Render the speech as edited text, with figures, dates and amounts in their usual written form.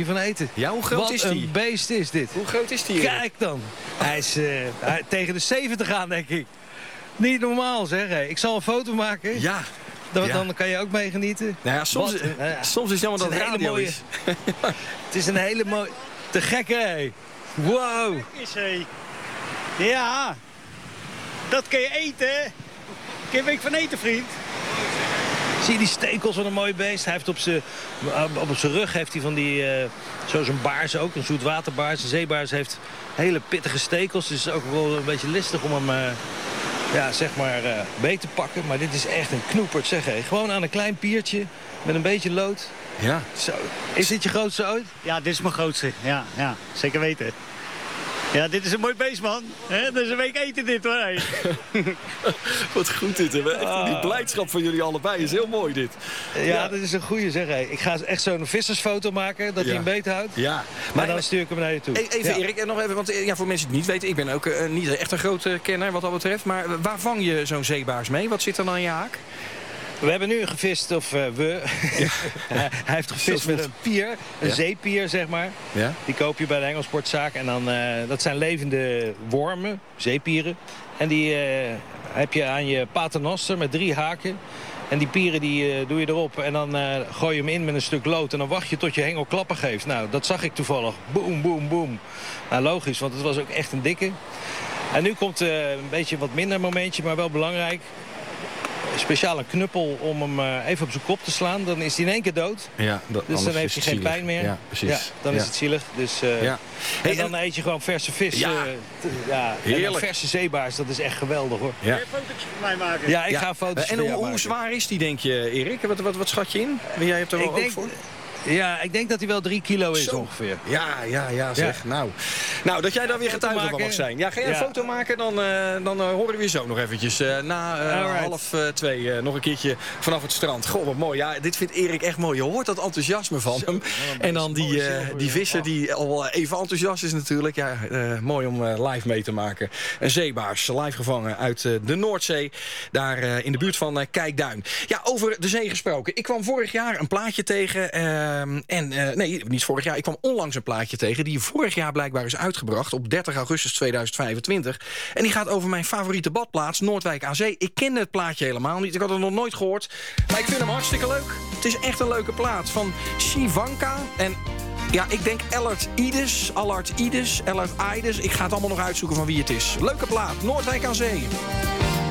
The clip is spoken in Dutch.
van eten. Ja, hoe groot is die? Wat een beest is dit. Hoe groot is die? Kijk dan. Hij is tegen de 70 aan, denk ik. Niet normaal, zeg. Hey. Ik zal een foto maken. Ja. Dan kan je ook meegenieten. Nou ja, soms is het jammer dat het radio is. Het is een hele mooie... Te gek, hè? Wow. Ja. Dat kun je eten, hè? Kun je week van eten, vriend? Zie je die stekels van een mooi beest? Hij heeft op zijn rug heeft hij van die... zoals een baars ook, een zoetwaterbaars. Een zeebaars heeft hele pittige stekels. Dus het is ook wel een beetje listig om hem... beet te pakken. Maar dit is echt een knoepert, zeg hé. Gewoon aan een klein piertje met een beetje lood. Ja. Zo. Is dit je grootste ooit? Ja, dit is mijn grootste. Ja, zeker weten. Ja, dit is een mooi beest, man. Dat is een week eten dit, hoor. Wat goed dit, hè? Echt die blijdschap van jullie allebei is heel mooi, dit. Ja, dat is een goede, zeg hé. Ik ga echt zo'n vissersfoto maken, dat hij hem beet houdt. Ja. Maar dan stuur ik hem naar je toe. Even Erik, en nog even, want voor mensen die het niet weten... ik ben ook niet echt een grote kenner wat dat betreft... maar waar vang je zo'n zeebaars mee? Wat zit er dan in je haak? We hebben nu gevist, hij heeft gevist met een pier, een zeepier, zeg maar. Ja? Die koop je bij de Hengelsportzaak. En dan, dat zijn levende wormen, zeepieren. En die heb je aan je paternoster met 3 haken. En die pieren die doe je erop en dan gooi je hem in met een stuk lood. En dan wacht je tot je hengel klappen geeft. Nou, dat zag ik toevallig. Boom, boom, boom. Nou, logisch, want het was ook echt een dikke. En nu komt een beetje wat minder momentje, maar wel belangrijk. Speciaal een knuppel om hem even op zijn kop te slaan. Dan is hij in één keer dood. Ja, dus dan heeft hij geen pijn meer. Ja, precies. Ja, dan is het zielig. Dus, en dan eet je gewoon verse vis. Heerlijk. En verse zeebaars, dat is echt geweldig, hoor. Kun je foto's van mij maken? Ja, ik ga foto's van jou maken. Hoe zwaar is die, denk je, Erik? Wat schat je in? Jij hebt er wel ook voor? Ja, ik denk dat hij wel 3 kilo is ongeveer. Ja, zeg. Ja. Nou, dat jij daar weer getuige van mag zijn. Ja, ga jij een foto maken, dan horen we je zo nog eventjes. Na 1:30 nog een keertje vanaf het strand. Goh, wat mooi. Ja, dit vindt Erik echt mooi. Je hoort dat enthousiasme van hem. En dan die visser die al even enthousiast is natuurlijk. Ja, mooi om live mee te maken. Een zeebaars, live gevangen uit de Noordzee. Daar in de buurt van Kijkduin. Ja, over de zee gesproken. Ik kwam vorig jaar een plaatje tegen... nee, niet vorig jaar. Ik kwam onlangs een plaatje tegen die vorig jaar blijkbaar is uitgebracht op 30 augustus 2025. En die gaat over mijn favoriete badplaats, Noordwijk aan Zee. Ik kende het plaatje helemaal niet. Ik had het nog nooit gehoord. Maar ik vind hem hartstikke leuk. Het is echt een leuke plaat van Shivanka. En ja, ik denk Allard Ides. Ik ga het allemaal nog uitzoeken van wie het is. Leuke plaat, Noordwijk aan Zee.